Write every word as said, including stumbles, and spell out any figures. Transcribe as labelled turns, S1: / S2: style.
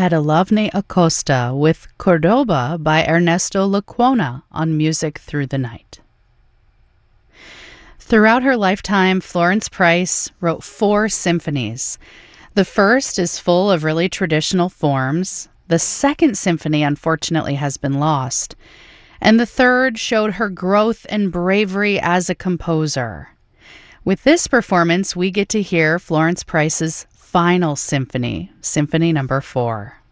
S1: had Alavne Acosta with Cordoba by Ernesto Lecuona on Music Through the Night. Throughout her lifetime, Florence Price wrote four symphonies. The first is full of really traditional forms. The second symphony, unfortunately, has been lost. And the third showed her growth and bravery as a composer. With this performance, we get to hear Florence Price's final symphony, Symphony Number Four.